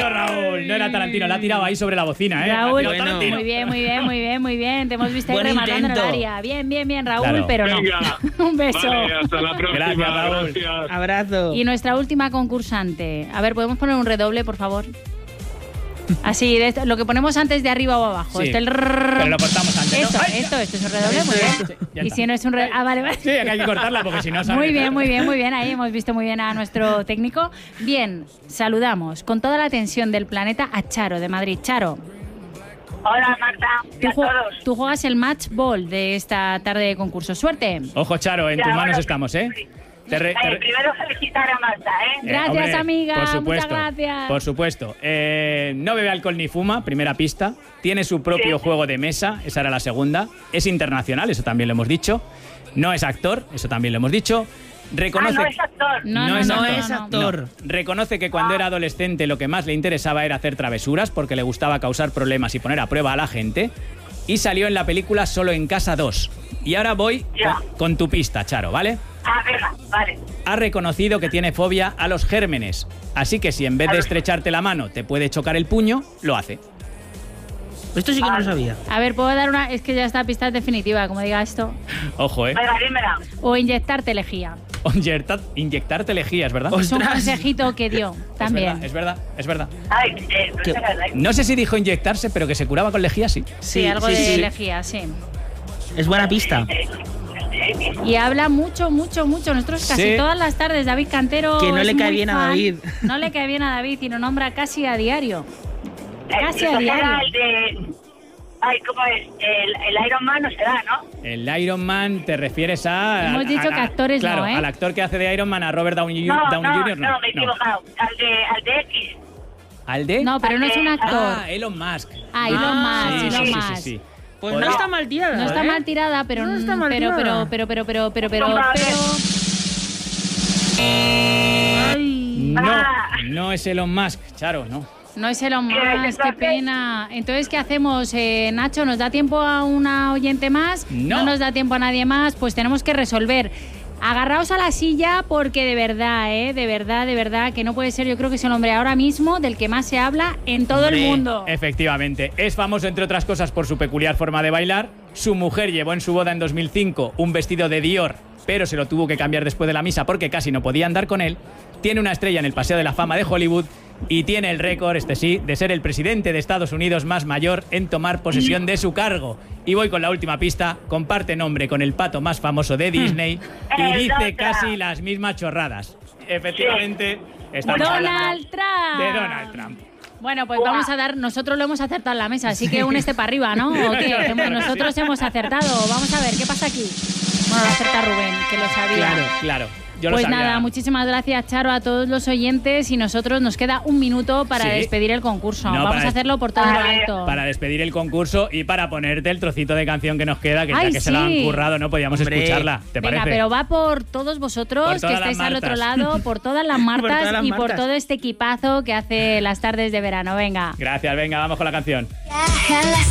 tío Raúl. No era Tarantino, la ha tirado ahí sobre la bocina, ¿eh? Raúl, Bueno. muy bien. Te hemos visto ahí Buen rematando en el intento. área. Bien, Raúl, Claro. pero no. Venga. Un beso. Vale, hasta la próxima. Gracias, Raúl. Gracias. Abrazo. Y nuestra última concursante. A ver, ¿podemos poner un redoble, por favor? Así, lo que ponemos antes de arriba o abajo. Sí, Esto, pero lo cortamos antes, ¿no? Esto, ¡Ay! esto es un redoble, muy bien. ya Y está. si no es un redoble... Ah, vale. Sí, que hay que cortarla porque si no sale. Muy bien. Ahí hemos visto muy bien a nuestro técnico. Bien, saludamos con toda la atención del planeta a Charo de Madrid. Charo, Hola, Marta. Y a todos. tú juegas el match ball de esta tarde de concurso. ¡Suerte! Ojo, Charo, en Ya, tus manos bueno, estamos, ¿eh? Primero felicitar a Marta, ¿eh? Gracias, hombre, amiga. Por supuesto, Muchas gracias. Por supuesto. No bebe alcohol ni fuma, primera pista. Tiene su propio Sí. juego de mesa, esa era la segunda. Es internacional, eso también lo hemos dicho. No es actor, eso también lo hemos dicho. Reconoce... no es actor. No es actor. No. Reconoce que cuando era adolescente lo que más le interesaba era hacer travesuras porque le gustaba causar problemas y poner a prueba a la gente. Y salió en la película Solo en Casa 2. Y ahora voy Ya. con tu pista, Charo, ¿vale? Venga, vale. Ha reconocido que tiene fobia a los gérmenes. Así que si en vez de estrecharte la mano te puede chocar el puño, lo hace. Esto sí que no lo sabía. A ver, ¿puedo dar una...? Es que ya está, pista definitiva, como diga esto. Ojo, ¿eh? Venga, dímela. O inyectarte lejía. Inyectarte lejías, ¿verdad? Es un ¡Ostras! consejito que dio también. Es verdad. Ay, ¿Qué? No sé si dijo inyectarse, pero que se curaba con lejía, sí. Sí, algo de lejía, sí. Es buena pista. Y habla mucho. Nosotros casi Sí. todas las tardes, David Cantero. Que no es le cae muy bien a fan. David. No le cae bien a David y lo nombra casi a diario. Casi a Será diario. el de... Ay, ¿cómo es? El Iron Man no será, ¿no? El Iron Man te refieres a... Hemos dicho que actores claro, no, ¿eh? al actor que hace de Iron Man, a Robert Downey No, Jr. no, me he equivocado. Al de X. ¿Al de? No, pero no es un actor. Ah, Elon Musk. Elon Musk, sí, Elon sí, Musk. sí. Pues no está mal tirada. No está ¿eh? mal tirada, pero No está mal tirada. Ay. No es Elon Musk, Charo, no. No es Elon ¿Qué Musk, es qué entonces? pena. Entonces, ¿qué hacemos, Nacho? ¿Nos da tiempo a una oyente más? No. nos da tiempo a nadie más, pues tenemos que resolver. Agarraos a la silla porque de verdad, que no puede ser, yo creo que es el hombre ahora mismo del que más se habla en todo el Hombre, mundo. Efectivamente, es famoso entre otras cosas por su peculiar forma de bailar. Su mujer llevó en su boda en 2005 un vestido de Dior, pero se lo tuvo que cambiar después de la misa porque casi no podía andar con él. Tiene una estrella en el Paseo de la Fama de Hollywood y tiene el récord, este sí, de ser el presidente de Estados Unidos más mayor en tomar posesión de su cargo. Y voy con la última pista, comparte nombre con el pato más famoso de Disney y El dice Donald casi Trump. las mismas chorradas. Efectivamente, estamos Donald hablando Trump. de Donald Trump. Bueno, pues vamos a dar, nosotros lo hemos acertado en la mesa, así que únete para arriba, ¿no? ¿O qué? Nosotros hemos acertado. Vamos a ver, ¿qué pasa aquí? Bueno, lo acerta Rubén, que lo sabía. Claro. Yo Pues lo sabía. nada, muchísimas gracias, Charo, a todos los oyentes y nosotros nos queda un minuto para Sí. despedir el concurso. No, Vamos para a hacerlo por todo lo alto. Para despedir el concurso y para ponerte el trocito de canción que nos queda, que Ay, ya que se la han sí. currado, no podíamos Hombre. escucharla. ¿Te Venga, parece? pero va por todos vosotros Por que todas estáis las al otro Martas. lado, por todas las Martas todas las y por Martas. todo este equipazo que hace las tardes de verano. Venga. Gracias, venga, vamos con la canción. En las